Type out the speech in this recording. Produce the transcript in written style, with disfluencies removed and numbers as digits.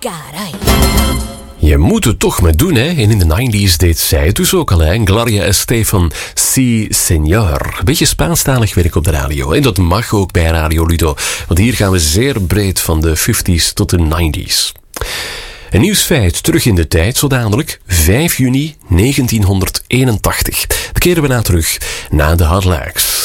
caray. Je moet het toch maar doen, hè. En in de 90s deed zij het dus ook al, hè. Gloria Estefan, Si Señor. Beetje Spaanstalig werk op de radio. En dat mag ook bij Radio Ludo. Want hier gaan we zeer breed van de 50s tot de 90s. Een nieuwsfeit terug in de tijd, zo dadelijk. 5 juni 1981. We keren we na terug na de Hot Legs.